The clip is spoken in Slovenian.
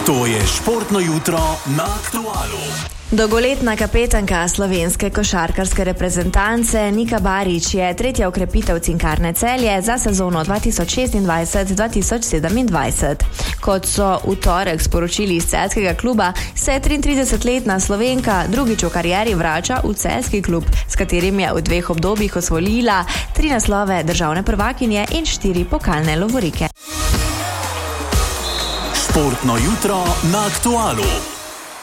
To je športno jutro na Aktualu. Dolgoletna kapetanka slovenske košarkarske reprezentance Nika Barič je tretja okrepitev Cinkarne Celje za sezono 2026-2027. Kot so v torek sporočili iz celjskega kluba, se 33-letna Slovenka drugič v karieri vrača v celjski klub, s katerim je v dveh obdobjih osvojila 3 naslove državne prvakinje in 4 pokalne lovorike. Športno jutro na Aktualu.